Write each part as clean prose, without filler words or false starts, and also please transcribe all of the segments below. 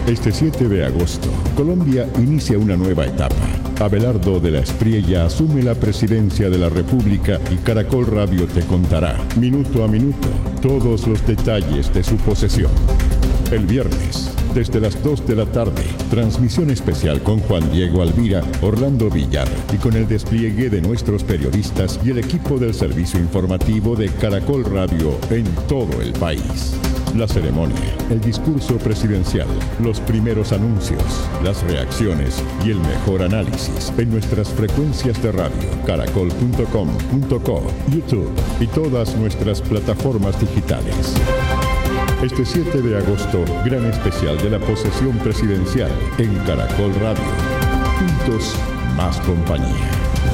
Este 7 de agosto, Colombia inicia una nueva etapa. Abelardo de la Espriella asume la presidencia de la República y Caracol Radio te contará, minuto a minuto, todos los detalles de su posesión. El viernes, desde las 2 de la tarde, transmisión especial con Juan Diego Alvira, Orlando Villar y con el despliegue de nuestros periodistas y el equipo del servicio informativo de Caracol Radio en todo el país. La ceremonia, el discurso presidencial, los primeros anuncios, las reacciones y el mejor análisis en nuestras frecuencias de radio, caracol.com.co, YouTube y todas nuestras plataformas digitales. Este 7 de agosto, gran especial de la posesión presidencial en Caracol Radio. Juntos, más compañía.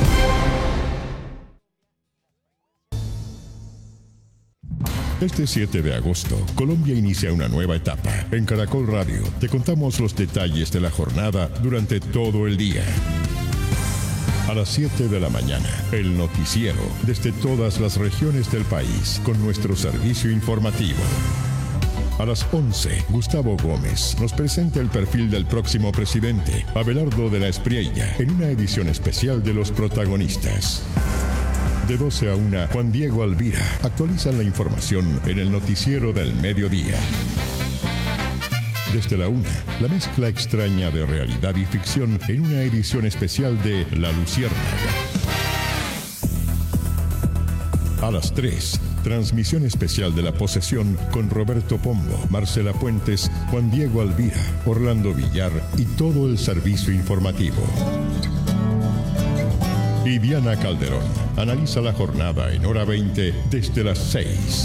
Este 7 de agosto, Colombia inicia una nueva etapa. En Caracol Radio te contamos los detalles de la jornada durante todo el día. A las 7 de la mañana, el noticiero desde todas las regiones del país con nuestro servicio informativo. A las 11, Gustavo Gómez nos presenta el perfil del próximo presidente, Abelardo de la Espriella, en una edición especial de Los Protagonistas. De 12 a 1, Juan Diego Alvira actualizan la información en el noticiero del mediodía. Desde la 1, la mezcla extraña de realidad y ficción en una edición especial de La Luciérnaga. A las 3, transmisión especial de La Posesión con Roberto Pombo, Marcela Puentes, Juan Diego Alvira, Orlando Villar y todo el servicio informativo. Y Diana Calderón analiza la jornada en hora 20 desde las 6.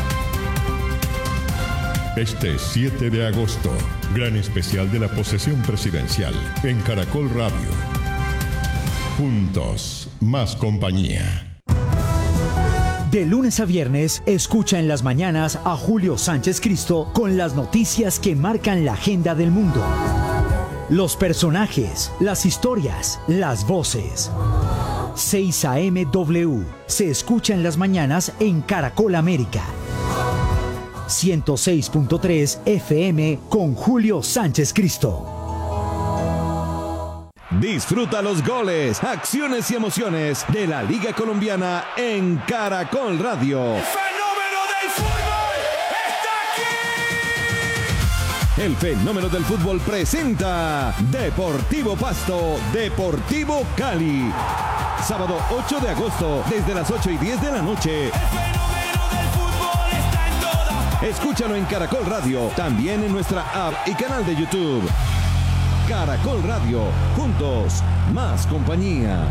Este 7 de agosto, gran especial de la posesión presidencial en Caracol Radio. Juntos, más compañía. De lunes a viernes, escucha en las mañanas a Julio Sánchez Cristo con las noticias que marcan la agenda del mundo. Los personajes, las historias, las voces. 6 a.m. W se escucha en las mañanas en Caracol América. 106.3 FM con Julio Sánchez Cristo. Disfruta los goles, acciones y emociones de la Liga Colombiana en Caracol Radio. ¡El fenómeno del fútbol está aquí! El fenómeno del fútbol presenta Deportivo Pasto, Deportivo Cali. Sábado 8 de agosto, desde las 8:10 de la noche. El fenómeno del fútbol está en todas partes. Escúchalo en Caracol Radio, también en nuestra app y canal de YouTube. Caracol Radio, juntos, más compañía.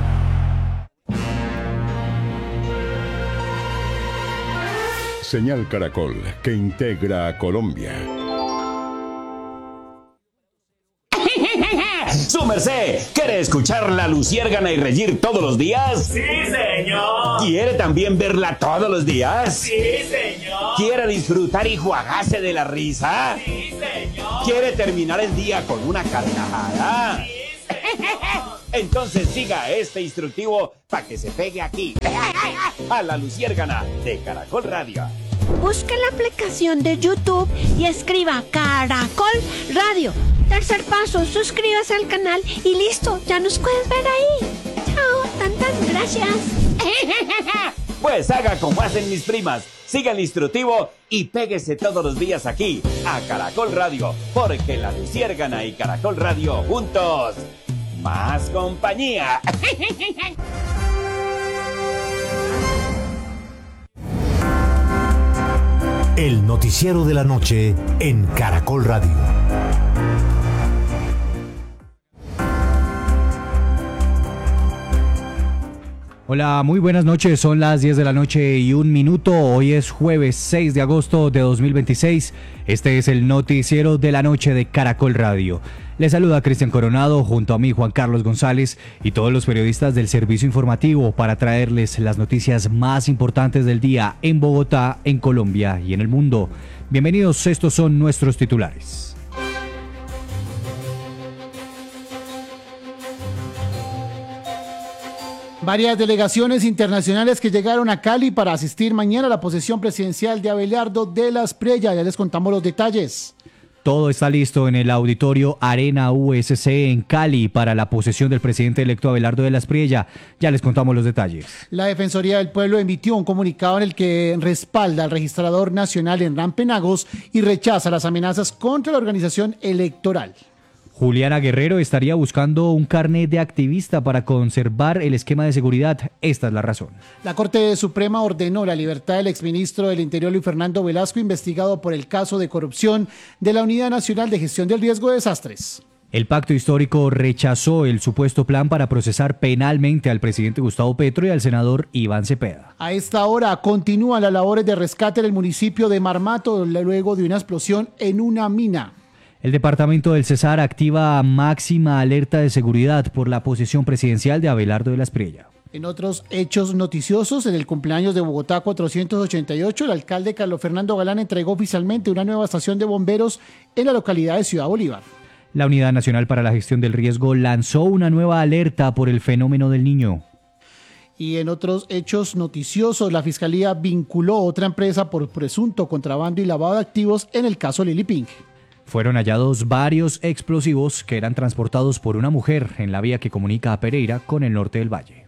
Señal Caracol, que integra a Colombia. ¡Su merced! ¿Quiere escuchar La Luciérgana y reír todos los días? ¡Sí, señor! ¿Quiere también verla todos los días? ¡Sí, señor! ¿Quiere disfrutar y jugarse de la risa? ¡Sí, señor! ¿Quiere terminar el día con una carcajada? ¡Sí, señor! Entonces siga este instructivo para que se pegue aquí, a La Luciérgana de Caracol Radio. Busque la aplicación de YouTube y escriba Caracol Radio. Tercer paso, suscríbase al canal y listo, ya nos puedes ver ahí. Chao, tantas gracias. Pues haga como hacen mis primas, siga el instructivo y péguese todos los días aquí, a Caracol Radio, porque La Luciérgana y Caracol Radio juntos, más compañía. El noticiero de la noche en Caracol Radio. Hola, muy buenas noches, son las 10 de la noche y 1 minuto, hoy es jueves 6 de agosto de 2026, este es el noticiero de la noche de Caracol Radio. Les saluda Cristian Coronado, junto a mí Juan Carlos González y todos los periodistas del servicio informativo para traerles las noticias más importantes del día en Bogotá, en Colombia y en el mundo. Bienvenidos, estos son nuestros titulares. Varias delegaciones internacionales que llegaron a Cali para asistir mañana a la posesión presidencial de Abelardo de la Espriella. Ya les contamos los detalles. Todo está listo en el auditorio Arena USC en Cali para la posesión del presidente electo Abelardo de la Espriella. Ya les contamos los detalles. La Defensoría del Pueblo emitió un comunicado en el que respalda al registrador nacional Hernán Penagos y rechaza las amenazas contra la organización electoral. Juliana Guerrero estaría buscando un carnet de activista para conservar el esquema de seguridad. Esta es la razón. La Corte Suprema ordenó la libertad del exministro del Interior Luis Fernando Velasco, investigado por el caso de corrupción de la Unidad Nacional de Gestión del Riesgo de Desastres. El pacto histórico rechazó el supuesto plan para procesar penalmente al presidente Gustavo Petro y al senador Iván Cepeda. A esta hora continúan las labores de rescate en el municipio de Marmato luego de una explosión en una mina. El departamento del Cesar activa máxima alerta de seguridad por la posesión presidencial de Abelardo de la Espriella. En otros hechos noticiosos, en el cumpleaños de Bogotá 488, el alcalde Carlos Fernando Galán entregó oficialmente una nueva estación de bomberos en la localidad de Ciudad Bolívar. La Unidad Nacional para la Gestión del Riesgo lanzó una nueva alerta por el fenómeno del Niño. Y en otros hechos noticiosos, la Fiscalía vinculó a otra empresa por presunto contrabando y lavado de activos en el caso Lili Pink. Fueron hallados varios explosivos que eran transportados por una mujer en la vía que comunica a Pereira con el norte del valle.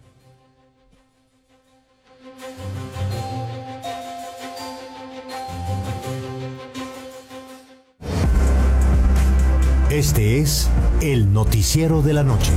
Este es el noticiero de la noche.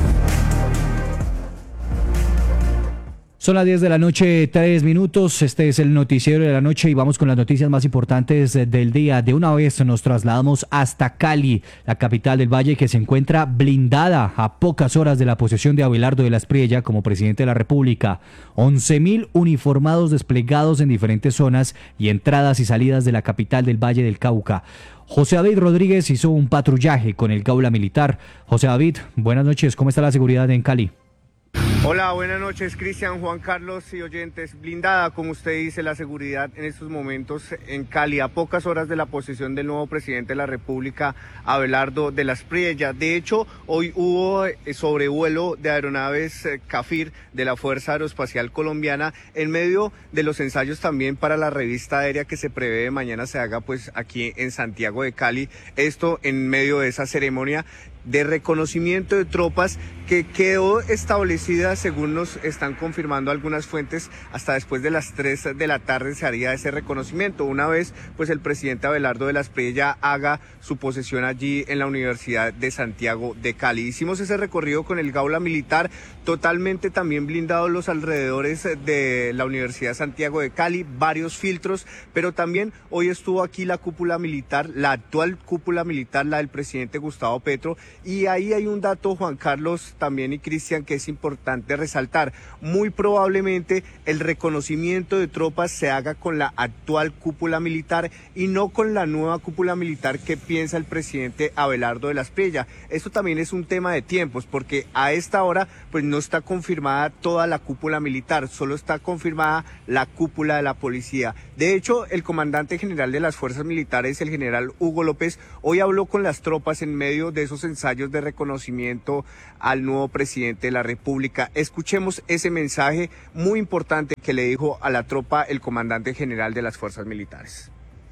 Son las 10 de la noche, 3 minutos. Este es el noticiero de la noche y vamos con las noticias más importantes del día. De una vez nos trasladamos hasta Cali, la capital del Valle, que se encuentra blindada a pocas horas de la posesión de Abelardo de la Espriella como presidente de la República. 11.000 uniformados desplegados en diferentes zonas y entradas y salidas de la capital del Valle del Cauca. José David Rodríguez hizo un patrullaje con el Gaula Militar. José David, buenas noches. ¿Cómo está la seguridad en Cali? Hola, buenas noches, Cristian, Juan Carlos y oyentes. Blindada, como usted dice, la seguridad en estos momentos en Cali, a pocas horas de la posesión del nuevo presidente de la República, Abelardo de la Espriella. De hecho, hoy hubo sobrevuelo de aeronaves CAFIR de la Fuerza Aeroespacial Colombiana en medio de los ensayos también para la revista aérea que se prevé mañana se haga pues aquí en Santiago de Cali. Esto en medio de esa ceremonia de reconocimiento de tropas que quedó establecida, según nos están confirmando algunas fuentes, hasta después de las 3 de la tarde se haría ese reconocimiento, una vez pues el presidente Abelardo de la Espriella haga su posesión allí en la Universidad de Santiago de Cali. Hicimos ese recorrido con el Gaula Militar, totalmente también blindados los alrededores de la Universidad de Santiago de Cali, varios filtros, pero también hoy estuvo aquí la cúpula militar, la actual cúpula militar, la del presidente Gustavo Petro. Y ahí hay un dato, Juan Carlos, también y Cristian, que es importante resaltar. Muy probablemente el reconocimiento de tropas se haga con la actual cúpula militar y no con la nueva cúpula militar que piensa el presidente Abelardo de la Espriella. Esto también es un tema de tiempos, porque a esta hora pues no está confirmada toda la cúpula militar, solo está confirmada la cúpula de la policía. De hecho, el comandante general de las fuerzas militares, el general Hugo López, hoy habló con las tropas en medio de esos ensayos de reconocimiento al nuevo presidente de la República. Escuchemos ese mensaje muy importante que le dijo a la tropa el comandante general de las fuerzas militares.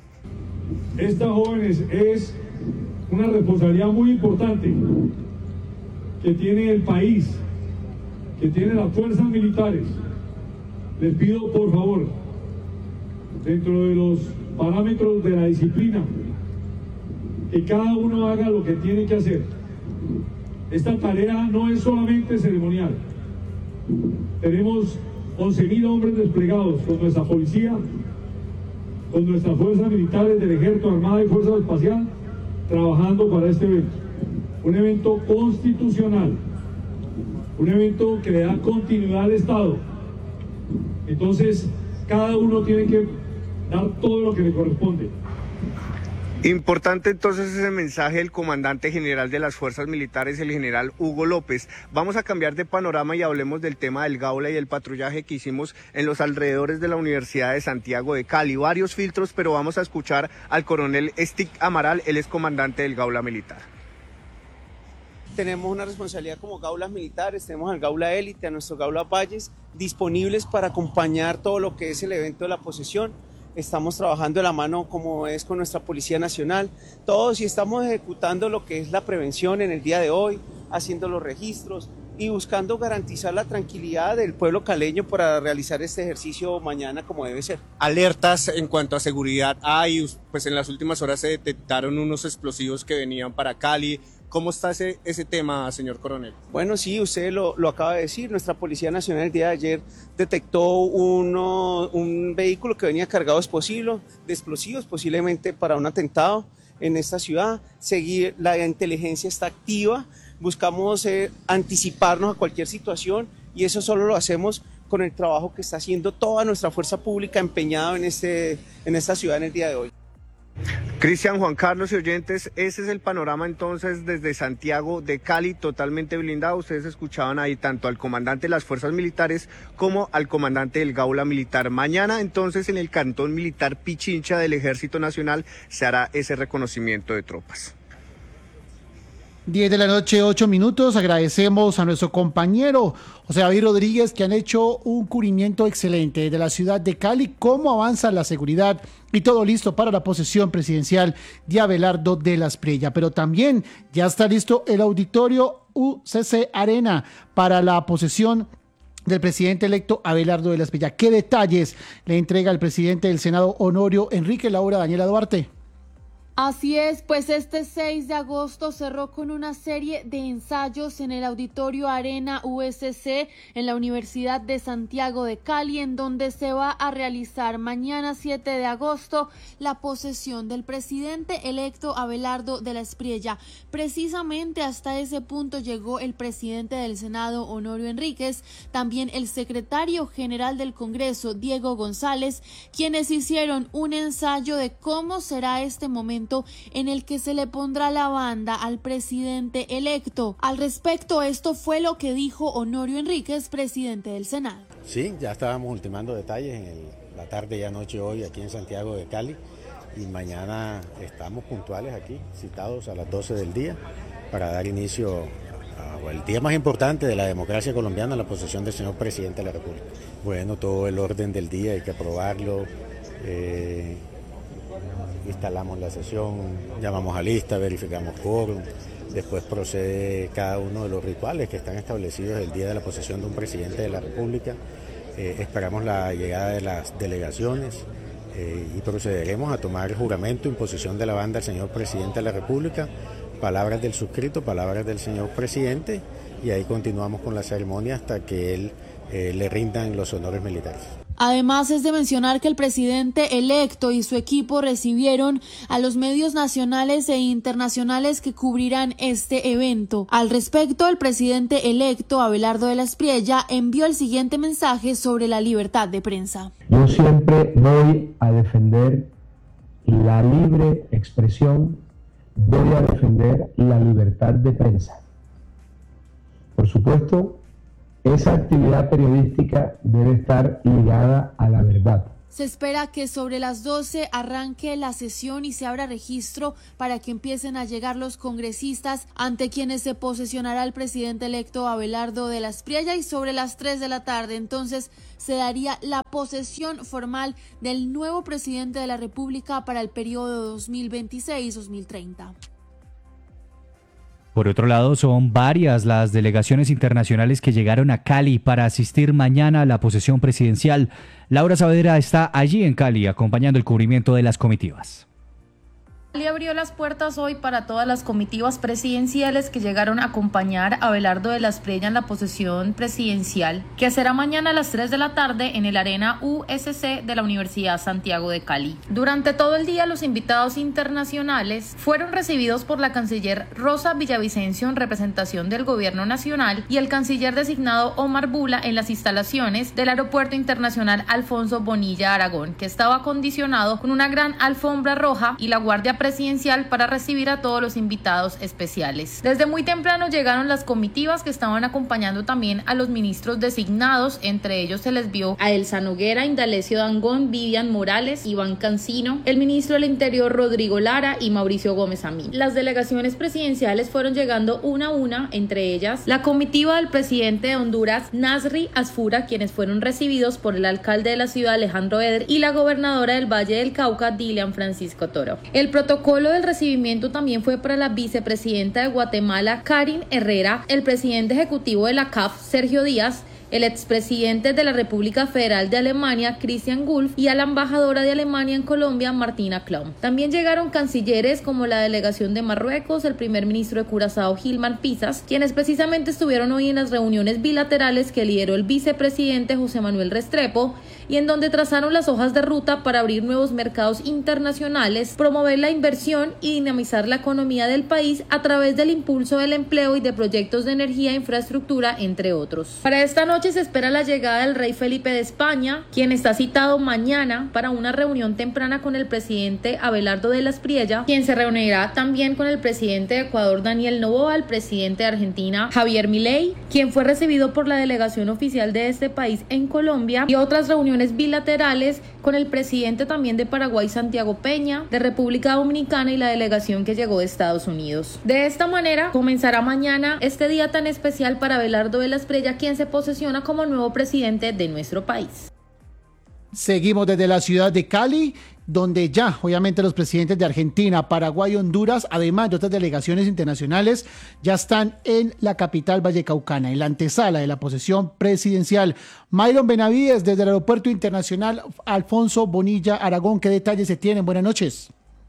Esta, jóvenes, es una responsabilidad muy importante que tiene el país, que tiene las fuerzas militares. Les pido, por favor, dentro de los parámetros de la disciplina, que cada uno haga lo que tiene que hacer. Esta tarea no es solamente ceremonial. Tenemos 11.000 hombres desplegados con nuestra policía, con nuestras fuerzas militares del Ejército, Armada y Fuerza Espacial, trabajando para este evento. Un evento constitucional, un evento que le da continuidad al Estado. Entonces, cada uno tiene que dar todo lo que le corresponde. Importante entonces ese mensaje del comandante general de las fuerzas militares, el general Hugo López. Vamos a cambiar de panorama y hablemos del tema del Gaula y el patrullaje que hicimos en los alrededores de la Universidad de Santiago de Cali. Varios filtros, pero vamos a escuchar al coronel Stick Amaral, él es comandante del Gaula Militar. Tenemos una responsabilidad como Gaulas militares, tenemos al Gaula Élite, a nuestro Gaula Valles, disponibles para acompañar todo lo que es el evento de la posesión. estamos trabajando de la mano como es con nuestra Policía Nacional, todos, y estamos ejecutando lo que es la prevención en el día de hoy, haciendo los registros y buscando garantizar la tranquilidad del pueblo caleño para realizar este ejercicio mañana como debe ser. Alertas en cuanto a seguridad hay, pues en las últimas horas se detectaron unos explosivos que venían para Cali. ¿Cómo está ese tema, señor coronel? Bueno, sí, usted lo acaba de decir. Nuestra Policía Nacional el día de ayer detectó un vehículo que venía cargado de explosivos, posiblemente para un atentado en esta ciudad. La inteligencia está activa, buscamos anticiparnos a cualquier situación y eso solo lo hacemos con el trabajo que está haciendo toda nuestra fuerza pública empeñada en esta ciudad en el día de hoy. Cristian, Juan Carlos y oyentes, ese es el panorama entonces desde Santiago de Cali, totalmente blindado. Ustedes escuchaban ahí tanto al comandante de las fuerzas militares como al comandante del Gaula Militar. Mañana entonces en el cantón militar Pichincha del Ejército Nacional se hará ese reconocimiento de tropas. 10 de la noche, 8 minutos. Agradecemos a nuestro compañero José David Rodríguez, que han hecho un cubrimiento excelente de la ciudad de Cali, cómo avanza la seguridad y todo listo para la posesión presidencial de Abelardo de la Espriella. Pero también ya está listo el auditorio UCC Arena para la posesión del presidente electo Abelardo de la Espriella. ¿Qué detalles le entrega el presidente del Senado, Honorio Enrique Laura Daniela Duarte? Así es, pues este 6 de agosto cerró con una serie de ensayos en el Auditorio Arena USC en la Universidad de Santiago de Cali, en donde se va a realizar mañana 7 de agosto la posesión del presidente electo Abelardo de la Espriella. Precisamente hasta ese punto llegó el presidente del Senado, Honorio Enríquez, también el secretario general del Congreso, Diego González, quienes hicieron un ensayo de cómo será este momento en el que se le pondrá la banda al presidente electo. Al respecto, esto fue lo que dijo Honorio Enríquez, presidente del Senado. Sí, ya estábamos ultimando detalles en la tarde y anoche hoy aquí en Santiago de Cali, y mañana estamos puntuales aquí, citados a las 12 del día para dar inicio al día más importante de la democracia colombiana, la posesión del señor presidente de la República. Bueno, todo el orden del día hay que aprobarlo. Instalamos la sesión, llamamos a lista, verificamos quórum, después procede cada uno de los rituales que están establecidos el día de la posesión de un presidente de la República. Esperamos la llegada de las delegaciones y procederemos a tomar el juramento, imposición de la banda al señor presidente de la República, palabras del suscrito, palabras del señor presidente, y ahí continuamos con la ceremonia hasta que él le rindan los honores militares. Además, es de mencionar que el presidente electo y su equipo recibieron a los medios nacionales e internacionales que cubrirán este evento. Al respecto, el presidente electo, Abelardo de la Espriella, envió el siguiente mensaje sobre la libertad de prensa. Yo siempre voy a defender la libre expresión, voy a defender la libertad de prensa. Por supuesto, esa actividad periodística debe estar ligada a la verdad. Se espera que sobre las 12 arranque la sesión y se abra registro para que empiecen a llegar los congresistas ante quienes se posesionará el presidente electo Abelardo de la Espriella, y sobre las 3 de la tarde entonces se daría la posesión formal del nuevo presidente de la República para el periodo 2026-2030. Por otro lado, son varias las delegaciones internacionales que llegaron a Cali para asistir mañana a la posesión presidencial. Laura Saavedra está allí en Cali acompañando el cubrimiento de las comitivas. Cali abrió las puertas hoy para todas las comitivas presidenciales que llegaron a acompañar a Abelardo de la Espriella en la posesión presidencial, que será mañana a las 3 de la tarde en el Arena USC de la Universidad Santiago de Cali. Durante todo el día, los invitados internacionales fueron recibidos por la canciller Rosa Villavicencio en representación del Gobierno Nacional y el canciller designado Omar Bula en las instalaciones del Aeropuerto Internacional Alfonso Bonilla Aragón, que estaba acondicionado con una gran alfombra roja y la Guardia presidencial para recibir a todos los invitados especiales. Desde muy temprano llegaron las comitivas que estaban acompañando también a los ministros designados. Entre ellos se les vio a Elsa Noguera, Indalecio Dangond, Vivian Morales, Iván Cancino, el ministro del Interior Rodrigo Lara y Mauricio Gómez Amín. Las delegaciones presidenciales fueron llegando una a una, entre ellas la comitiva del presidente de Honduras, Nasri Asfura, quienes fueron recibidos por el alcalde de la ciudad, Alejandro Eder, y la gobernadora del Valle del Cauca, Dilian Francisco Toro. El protocolo del recibimiento también fue para la vicepresidenta de Guatemala, Karin Herrera, el presidente ejecutivo de la CAF, Sergio Díaz, el expresidente de la República Federal de Alemania, Christian Wulff, y a la embajadora de Alemania en Colombia, Martina Klum. También llegaron cancilleres como la delegación de Marruecos, el primer ministro de Curazao, Gilmar Pisas, quienes precisamente estuvieron hoy en las reuniones bilaterales que lideró el vicepresidente José Manuel Restrepo, y en donde trazaron las hojas de ruta para abrir nuevos mercados internacionales, promover la inversión y dinamizar la economía del país a través del impulso del empleo y de proyectos de energía e infraestructura, entre otros. Para esta noche se espera la llegada del rey Felipe de España, quien está citado mañana para una reunión temprana con el presidente Abelardo de la Espriella, quien se reunirá también con el presidente de Ecuador, Daniel Noboa, el presidente de Argentina, Javier Milei, quien fue recibido por la delegación oficial de este país en Colombia, y otras reuniones bilaterales con el presidente también de Paraguay, Santiago Peña, de República Dominicana y la delegación que llegó de Estados Unidos. De esta manera comenzará mañana este día tan especial para Abelardo de la Espriella, quien se posesiona como nuevo presidente de nuestro país. Seguimos desde la ciudad de Cali, donde ya obviamente los presidentes de Argentina, Paraguay y Honduras, además de otras delegaciones internacionales, ya están en la capital vallecaucana, en la antesala de la posesión presidencial. Myron Benavides, desde el Aeropuerto Internacional Alfonso Bonilla Aragón, ¿qué detalles se tienen? Buenas noches.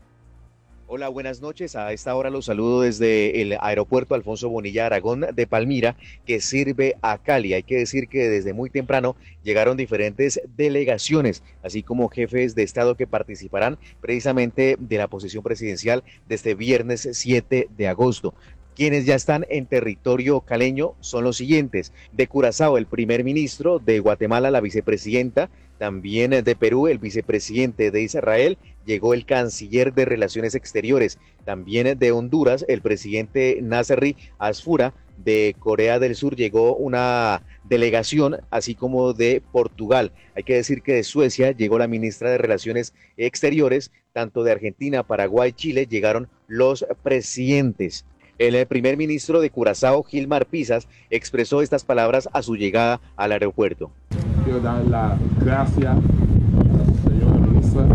Hola, buenas noches. A esta hora los saludo desde el aeropuerto Alfonso Bonilla Aragón de Palmira, que sirve a Cali. Hay que decir que desde muy temprano llegaron diferentes delegaciones, así como jefes de Estado que participarán precisamente de la posesión presidencial de este viernes 7 de agosto. Quienes ya están en territorio caleño son los siguientes: de Curazao, el primer ministro; de Guatemala, la vicepresidenta; también de Perú, el vicepresidente; de Israel llegó el canciller de Relaciones Exteriores; también de Honduras, el presidente Nasri Asfura; de Corea del Sur llegó una delegación, así como de Portugal. Hay que decir que de Suecia llegó la ministra de Relaciones Exteriores; tanto de Argentina, Paraguay, Chile llegaron los presidentes. El primer ministro de Curazao, Gilmar Pisas, expresó estas palabras a su llegada al aeropuerto. Quiero dar las gracias a la señora ministra,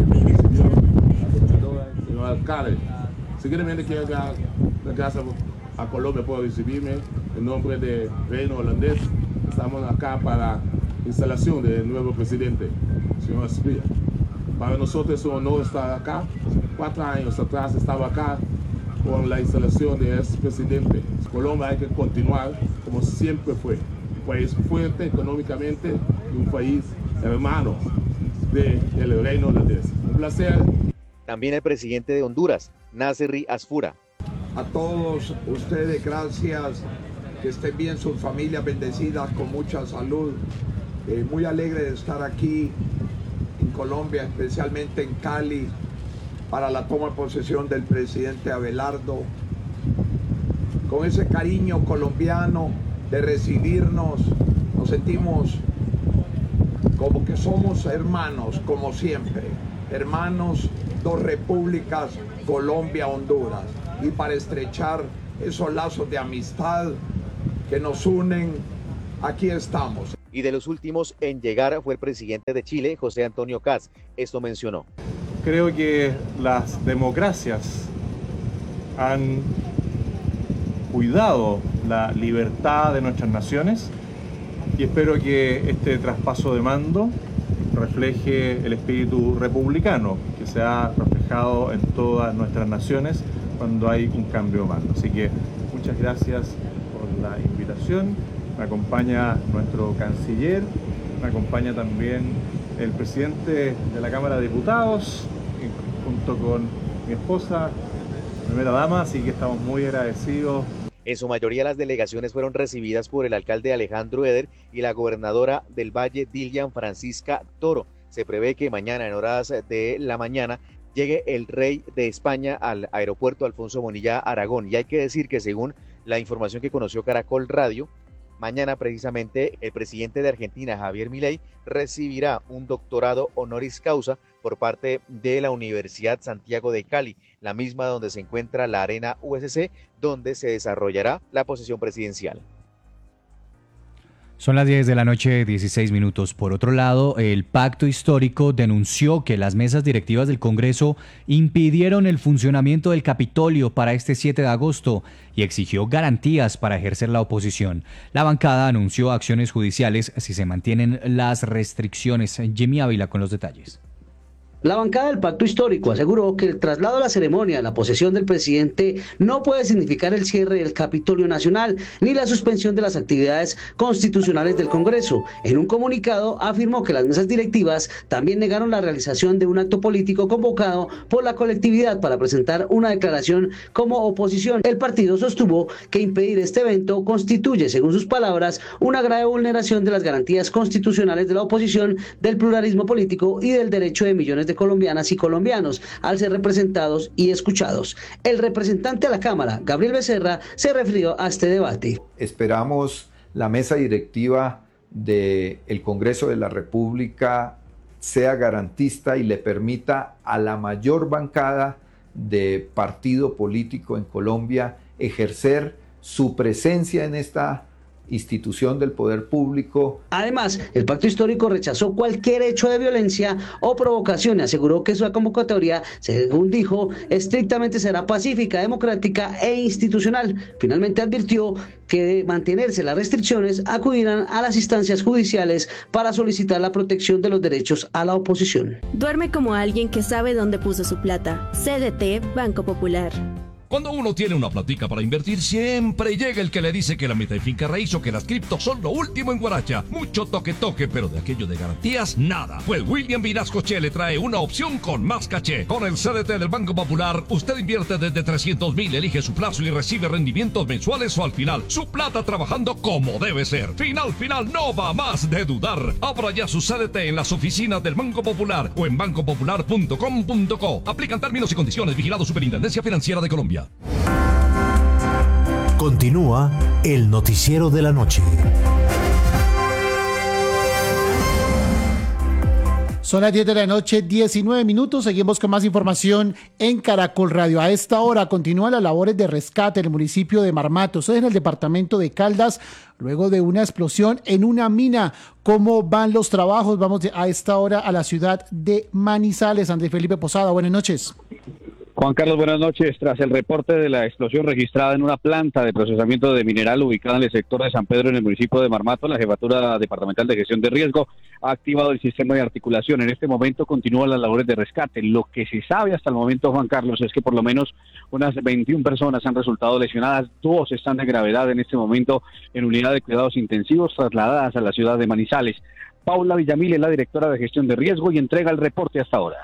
al señor alcalde. Seguidamente quiero dar las gracias a Colombia por recibirme en nombre del Reino Holandés. Estamos acá para la instalación del nuevo presidente, señor Asprilla. Para nosotros es un honor estar acá. 4 años atrás estaba acá con la instalación de este presidente. Colombia hay que continuar como siempre fue, un país fuerte económicamente y un país hermano del Reino Holandés. Un placer. También el presidente de Honduras, Nasri Asfura. A todos ustedes, gracias, que estén bien sus familias bendecidas, con mucha salud. Muy alegre de estar aquí en Colombia, especialmente en Cali, para la toma de posesión del presidente Abelardo, con ese cariño colombiano de recibirnos. Nos sentimos como que somos hermanos, como siempre, hermanos, dos repúblicas, Colombia, Honduras, y para estrechar esos lazos de amistad que nos unen, aquí estamos. Y de los últimos en llegar fue el presidente de Chile, José Antonio Kast. Esto mencionó: creo que las democracias han cuidado la libertad de nuestras naciones y espero que este traspaso de mando refleje el espíritu republicano que se ha reflejado en todas nuestras naciones cuando hay un cambio de mando. Así que muchas gracias por la invitación. Me acompaña nuestro canciller, me acompaña también el presidente de la Cámara de Diputados, junto con mi esposa, primera dama, así que estamos muy agradecidos. En su mayoría las delegaciones fueron recibidas por el alcalde Alejandro Eder y la gobernadora del Valle, Dilian Francisca Toro. Se prevé que mañana en horas de la mañana llegue el rey de España al aeropuerto Alfonso Bonilla Aragón. Y hay que decir que según la información que conoció Caracol Radio, mañana precisamente el presidente de Argentina, Javier Milei, recibirá un doctorado honoris causa por parte de la Universidad Santiago de Cali, la misma donde se encuentra la Arena USC, donde se desarrollará la posesión presidencial. Son las 10 de la noche, 16 minutos. Por otro lado, el Pacto Histórico denunció que las mesas directivas del Congreso impidieron el funcionamiento del Capitolio para este 7 de agosto y exigió garantías para ejercer la oposición. La bancada anunció acciones judiciales si se mantienen las restricciones. Jimmy Ávila con los detalles. La bancada del Pacto Histórico aseguró que el traslado a la ceremonia de la posesión del presidente no puede significar el cierre del Capitolio Nacional ni la suspensión de las actividades constitucionales del Congreso. En un comunicado afirmó que las mesas directivas también negaron la realización de un acto político convocado por la colectividad para presentar una declaración como oposición. El partido sostuvo que impedir este evento constituye, según sus palabras, una grave vulneración de las garantías constitucionales de la oposición, del pluralismo político y del derecho de millones de colombianas y colombianos al ser representados y escuchados. El representante a la Cámara, Gabriel Becerra, se refirió a este debate. Esperamos la mesa directiva del Congreso de la República sea garantista y le permita a la mayor bancada de partido político en Colombia ejercer su presencia en esta institución del poder público. Además, el Pacto Histórico rechazó cualquier hecho de violencia o provocación y aseguró que su convocatoria, según dijo, estrictamente será pacífica, democrática e institucional. Finalmente advirtió que de mantenerse las restricciones acudirán a las instancias judiciales para solicitar la protección de los derechos a la oposición. Duerme como alguien que sabe dónde puso su plata. CDT Banco Popular. Cuando uno tiene una platica para invertir, siempre llega el que le dice que la meta de finca raíz o que las criptos son lo último en guaracha. Mucho toque, pero de aquello de garantías, nada. Pues William Vinascoche le trae una opción con más caché. Con el CDT del Banco Popular, usted invierte desde 300.000, elige su plazo y recibe rendimientos mensuales o al final. Su plata trabajando como debe ser. Final, no va más de dudar. Abra ya su CDT en las oficinas del Banco Popular o en bancopopular.com.co. Aplican términos y condiciones. Vigilado Superintendencia Financiera de Colombia. Continúa el noticiero de la noche. Son las 10 de la noche, 19 minutos. Seguimos con más información en Caracol Radio. A esta hora continúan las labores de rescate en el municipio de Marmato, eso es en el departamento de Caldas, luego de una explosión en una mina. ¿Cómo van los trabajos? Vamos a esta hora a la ciudad de Manizales. Andrés Felipe Posada, buenas noches. Juan Carlos, buenas noches. Tras el reporte de la explosión registrada en una planta de procesamiento de mineral ubicada en el sector de San Pedro, en el municipio de Marmato, la Jefatura Departamental de Gestión de Riesgo ha activado el sistema de articulación. En este momento continúan las labores de rescate. Lo que se sabe hasta el momento, Juan Carlos, es que por lo menos unas 21 personas han resultado lesionadas. 2 están de gravedad en este momento en unidad de cuidados intensivos trasladadas a la ciudad de Manizales. Paula Villamil es la directora de Gestión de Riesgo y entrega el reporte hasta ahora.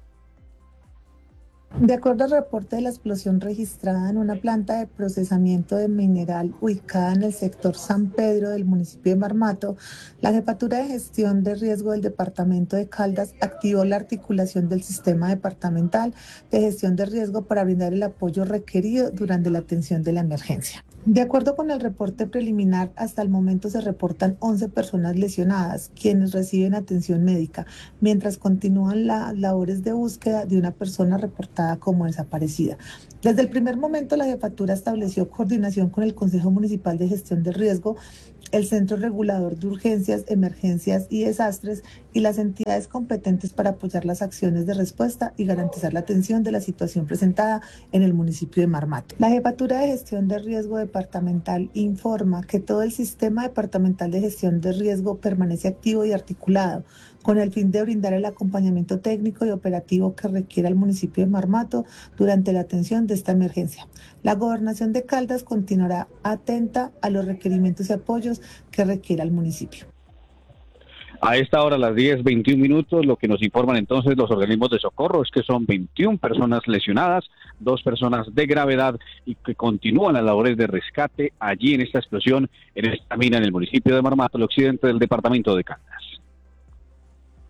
De acuerdo al reporte de la explosión registrada en una planta de procesamiento de mineral ubicada en el sector San Pedro del municipio de Marmato, la Jefatura de Gestión de Riesgo del Departamento de Caldas activó la articulación del Sistema Departamental de Gestión de Riesgo para brindar el apoyo requerido durante la atención de la emergencia. De acuerdo con el reporte preliminar, hasta el momento se reportan 11 personas lesionadas, quienes reciben atención médica, mientras continúan las labores de búsqueda de una persona reportada como desaparecida. Desde el primer momento, la Jefatura estableció coordinación con el Consejo Municipal de Gestión de Riesgo, el Centro Regulador de Urgencias, Emergencias y Desastres y las entidades competentes para apoyar las acciones de respuesta y garantizar la atención de la situación presentada en el municipio de Marmato. La Jefatura de Gestión de Riesgo Departamental informa que todo el Sistema Departamental de Gestión de Riesgo permanece activo y articulado con el fin de brindar el acompañamiento técnico y operativo que requiera el municipio de Marmato durante la atención de esta emergencia. La Gobernación de Caldas continuará atenta a los requerimientos y apoyos que requiera el municipio. A esta hora, las 10:21 minutos, lo que nos informan entonces los organismos de socorro es que son 21 personas lesionadas, 2 personas de gravedad y que continúan las labores de rescate allí en esta explosión, en esta mina en el municipio de Marmato, el occidente del departamento de Caldas.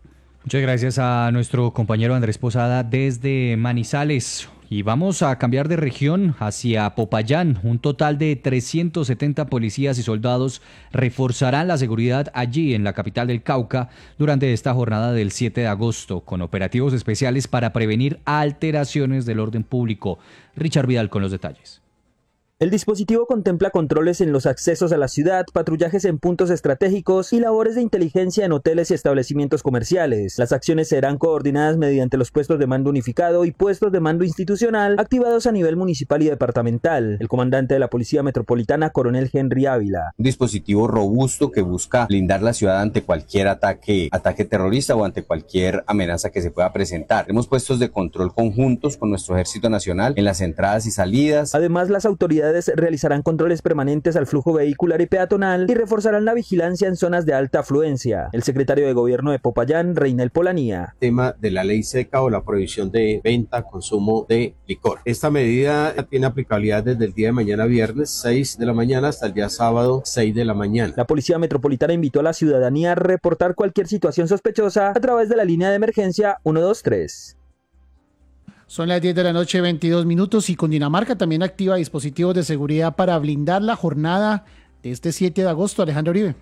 Muchas gracias a nuestro compañero Andrés Posada desde Manizales. Y vamos a cambiar de región hacia Popayán. Un total de 370 policías y soldados reforzarán la seguridad allí en la capital del Cauca durante esta jornada del 7 de agosto, con operativos especiales para prevenir alteraciones del orden público. Richard Vidal con los detalles. El dispositivo contempla controles en los accesos a la ciudad, patrullajes en puntos estratégicos y labores de inteligencia en hoteles y establecimientos comerciales. Las acciones serán coordinadas mediante los puestos de mando unificado y puestos de mando institucional activados a nivel municipal y departamental. El comandante de la Policía Metropolitana, Coronel Henry Ávila. Un dispositivo robusto que busca blindar la ciudad ante cualquier ataque terrorista o ante cualquier amenaza que se pueda presentar. Tenemos puestos de control conjuntos con nuestro Ejército Nacional en las entradas y salidas. Además, las autoridades realizarán controles permanentes al flujo vehicular y peatonal y reforzarán la vigilancia en zonas de alta afluencia. El secretario de Gobierno de Popayán, Reinel Polanía. Tema de la ley seca o la prohibición de venta, consumo de licor. Esta medida tiene aplicabilidad desde el día de mañana viernes 6 de la mañana hasta el día sábado 6 de la mañana. La Policía Metropolitana invitó a la ciudadanía a reportar cualquier situación sospechosa a través de la línea de emergencia 123. Son las 10 de la noche, 22 minutos, y Cundinamarca también activa dispositivos de seguridad para blindar la jornada de este 7 de agosto. Alejandro Uribe.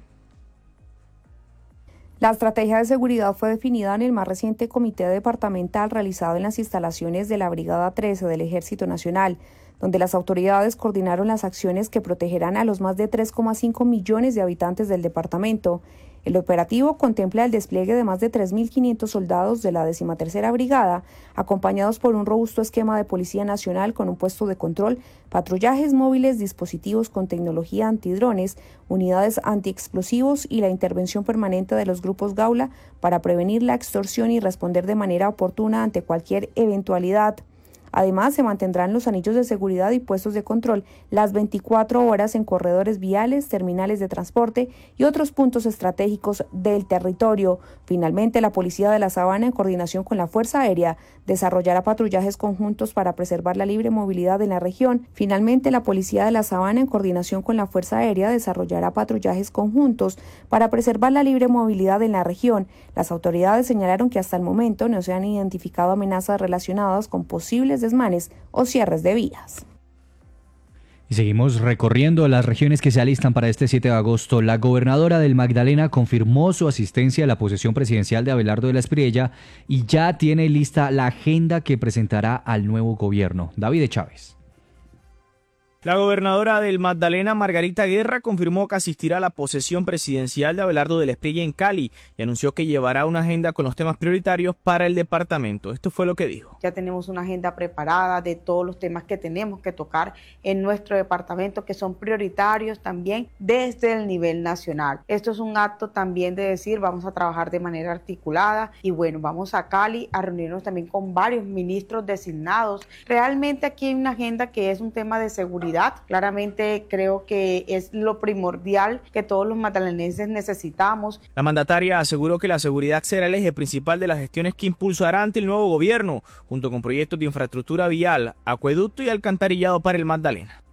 La estrategia de seguridad fue definida en el más reciente comité departamental realizado en las instalaciones de la Brigada 13 del Ejército Nacional, donde las autoridades coordinaron las acciones que protegerán a los más de 3,5 millones de habitantes del departamento. El operativo contempla el despliegue de más de 3.500 soldados de la 13ª Brigada, acompañados por un robusto esquema de Policía Nacional con un puesto de control, patrullajes móviles, dispositivos con tecnología antidrones, unidades antiexplosivos y la intervención permanente de los grupos Gaula para prevenir la extorsión y responder de manera oportuna ante cualquier eventualidad. Además, se mantendrán los anillos de seguridad y puestos de control las 24 horas en corredores viales, terminales de transporte y otros puntos estratégicos del territorio. Finalmente, la Policía de la Sabana, en coordinación con la Fuerza Aérea, desarrollará patrullajes conjuntos para preservar la libre movilidad en la región. Finalmente, la Policía de la Sabana, en coordinación con la Fuerza Aérea, desarrollará patrullajes conjuntos para preservar la libre movilidad en la región. Las autoridades señalaron que hasta el momento no se han identificado amenazas relacionadas con posibles desmanes o cierres de vías. Y seguimos recorriendo las regiones que se alistan para este 7 de agosto. La gobernadora del Magdalena confirmó su asistencia a la posesión presidencial de Abelardo de la Espriella y ya tiene lista la agenda que presentará al nuevo gobierno. David Chávez. La gobernadora del Magdalena, Margarita Guerra, confirmó que asistirá a la posesión presidencial de Abelardo de la Espriella en Cali y anunció que llevará una agenda con los temas prioritarios para el departamento. Esto fue lo que dijo. Ya tenemos una agenda preparada de todos los temas que tenemos que tocar en nuestro departamento, que son prioritarios también desde el nivel nacional. Esto es un acto también de decir, vamos a trabajar de manera articulada y bueno, vamos a Cali a reunirnos también con varios ministros designados. Realmente aquí hay una agenda que es un tema de seguridad. Claramente creo que es lo primordial que todos los magdalenenses necesitamos. La mandataria aseguró que la seguridad será el eje principal de las gestiones que impulsará ante el nuevo gobierno, junto con proyectos de infraestructura vial, acueducto y alcantarillado para el Magdalena.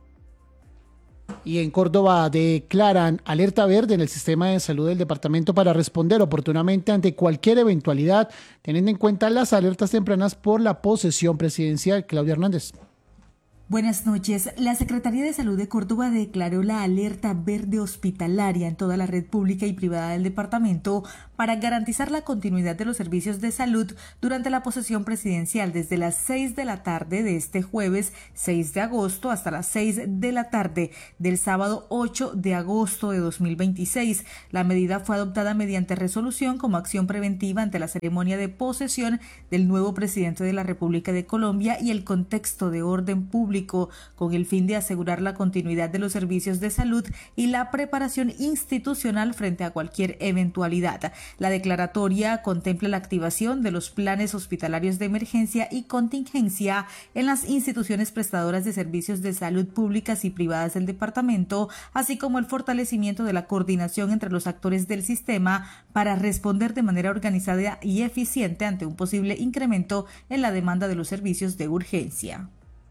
Y en Córdoba declaran alerta verde en el sistema de salud del departamento para responder oportunamente ante cualquier eventualidad, teniendo en cuenta las alertas tempranas por la posesión presidencial. Claudia Hernández. Buenas noches. La Secretaría de Salud de Córdoba declaró la alerta verde hospitalaria en toda la red pública y privada del departamento para garantizar la continuidad de los servicios de salud durante la posesión presidencial desde las 6 de la tarde de este jueves 6 de agosto hasta las 6 de la tarde del sábado 8 de agosto de 2026. La medida fue adoptada mediante resolución como acción preventiva ante la ceremonia de posesión del nuevo presidente de la República de Colombia y el contexto de orden público, con el fin de asegurar la continuidad de los servicios de salud y la preparación institucional frente a cualquier eventualidad. La declaratoria contempla la activación de los planes hospitalarios de emergencia y contingencia en las instituciones prestadoras de servicios de salud públicas y privadas del departamento, así como el fortalecimiento de la coordinación entre los actores del sistema para responder de manera organizada y eficiente ante un posible incremento en la demanda de los servicios de urgencia.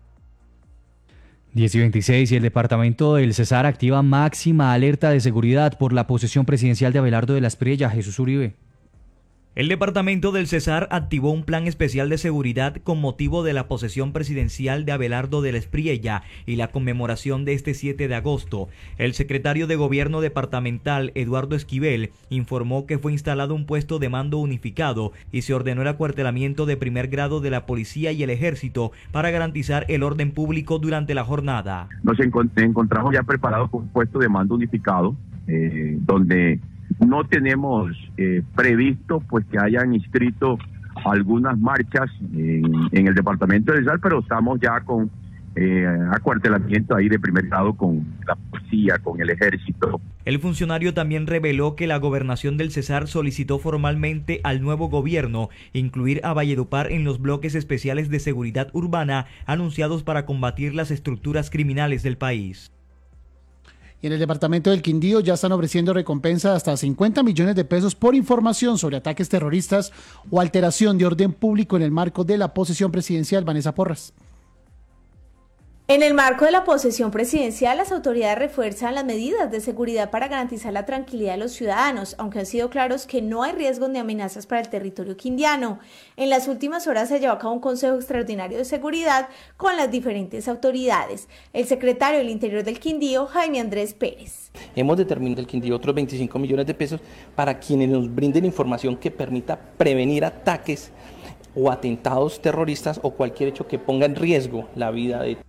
10:26 y el departamento del Cesar activa máxima alerta de seguridad por la posesión presidencial de Abelardo de la Espriella. Jesús Uribe. El departamento del Cesar activó un plan especial de seguridad con motivo de la posesión presidencial de Abelardo del Espriella y la conmemoración de este 7 de agosto. El secretario de Gobierno departamental, Eduardo Esquivel, informó que fue instalado un puesto de mando unificado y se ordenó el acuartelamiento de primer grado de la policía y el ejército para garantizar el orden público durante la jornada. Nos encontramos ya preparados con un puesto de mando unificado, donde no tenemos previsto pues que hayan inscrito algunas marchas en el departamento de Cesar, pero estamos ya con acuartelamiento ahí de primer grado con la policía, con el ejército. El funcionario también reveló que la gobernación del Cesar solicitó formalmente al nuevo gobierno incluir a Valledupar en los bloques especiales de seguridad urbana anunciados para combatir las estructuras criminales del país. Y en el departamento del Quindío ya están ofreciendo recompensa de hasta 50 millones de pesos por información sobre ataques terroristas o alteración de orden público en el marco de la posesión presidencial. Vanessa Porras. En el marco de la posesión presidencial, las autoridades refuerzan las medidas de seguridad para garantizar la tranquilidad de los ciudadanos, aunque han sido claros que no hay riesgos ni amenazas para el territorio quindiano. En las últimas horas se llevó a cabo un consejo extraordinario de seguridad con las diferentes autoridades. El secretario del Interior del Quindío, Jaime Andrés Pérez. Hemos determinado el Quindío otros 25 millones de pesos para quienes nos brinden información que permita prevenir ataques o atentados terroristas o cualquier hecho que ponga en riesgo la vida de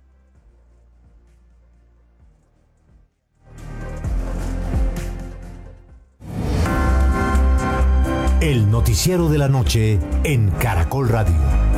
El noticiero de la noche en Caracol Radio.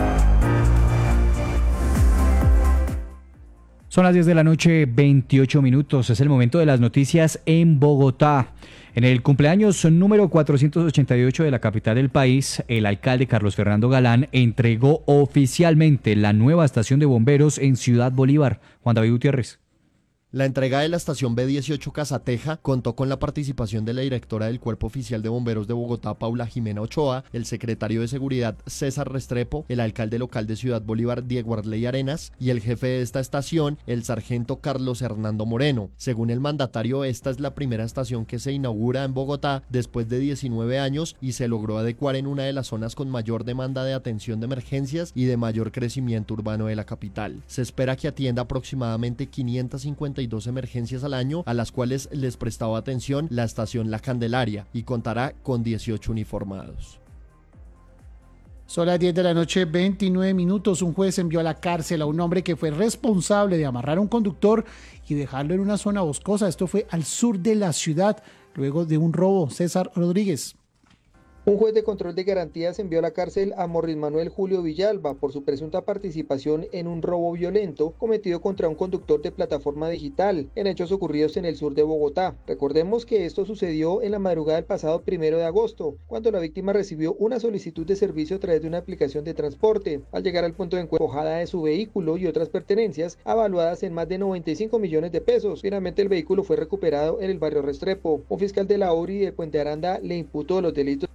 Son las 10 de la noche, 28 minutos. Es el momento de las noticias en Bogotá. En el cumpleaños número 488 de la capital del país, el alcalde Carlos Fernando Galán entregó oficialmente la nueva estación de bomberos en Ciudad Bolívar. Juan David Gutiérrez. La entrega de la estación B18 Casateja contó con la participación de la directora del Cuerpo Oficial de Bomberos de Bogotá, Paula Jimena Ochoa, el secretario de Seguridad, César Restrepo, el alcalde local de Ciudad Bolívar, Diego Arley Arenas, y el jefe de esta estación, el sargento Carlos Hernando Moreno. Según el mandatario, esta es la primera estación que se inaugura en Bogotá después de 19 años y se logró adecuar en una de las zonas con mayor demanda de atención de emergencias y de mayor crecimiento urbano de la capital. Se espera que atienda aproximadamente 552 emergencias al año, a las cuales les prestaba atención la estación La Candelaria, y contará con 18 uniformados. Son las 10 de la noche, 29 minutos. Un juez envió a la cárcel a un hombre que fue responsable de amarrar a un conductor y dejarlo en una zona boscosa. Esto fue al sur de la ciudad, luego de un robo. César Rodríguez. Un juez de control de garantías envió a la cárcel a Morris Manuel Julio Villalba por su presunta participación en un robo violento cometido contra un conductor de plataforma digital en hechos ocurridos en el sur de Bogotá. Recordemos que esto sucedió en la madrugada del pasado 1 de agosto, cuando la víctima recibió una solicitud de servicio a través de una aplicación de transporte. Al llegar al punto de encuentro, despojada de su vehículo y otras pertenencias avaluadas en más de 95 millones de pesos. Finalmente el vehículo fue recuperado en el barrio Restrepo. Un fiscal de la URI de Puente Aranda le imputó los delitos.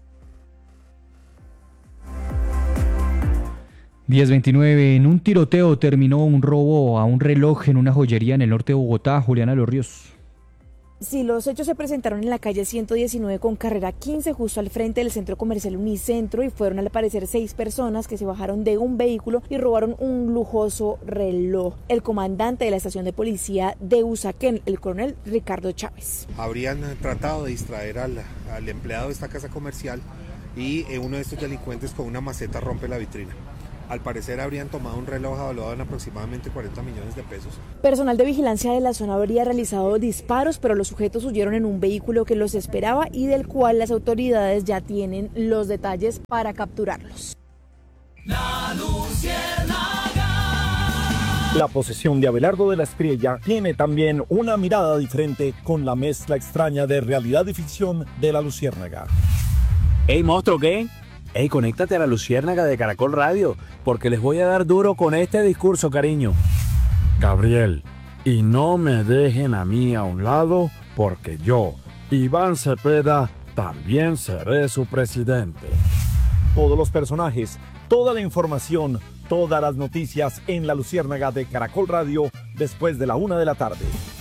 10:29. En un tiroteo terminó un robo a un reloj en una joyería en el norte de Bogotá. Juliana Los Ríos. Sí, los hechos se presentaron en la calle 119 con carrera 15, justo al frente del centro comercial Unicentro, y fueron al parecer 6 personas que se bajaron de un vehículo y robaron un lujoso reloj. El comandante de la estación de policía de Usaquén, el coronel Ricardo Chávez. Habrían tratado de distraer al empleado de esta casa comercial y uno de estos delincuentes con una maceta rompe la vitrina. Al parecer habrían tomado un reloj evaluado en aproximadamente 40 millones de pesos. Personal de vigilancia de la zona habría realizado disparos, pero los sujetos huyeron en un vehículo que los esperaba y del cual las autoridades ya tienen los detalles para capturarlos. La Luciérnaga. La posesión de Abelardo de la Espriella tiene también una mirada diferente con la mezcla extraña de realidad y ficción de La Luciérnaga. ¡Ey, monstruo, qué! ¡Ey, conéctate a La Luciérnaga de Caracol Radio! Porque les voy a dar duro con este discurso, cariño. Gabriel, y no me dejen a mí a un lado, porque yo, Iván Cepeda, también seré su presidente. Todos los personajes, toda la información, todas las noticias en La Luciérnaga de Caracol Radio después de la 1 de la tarde.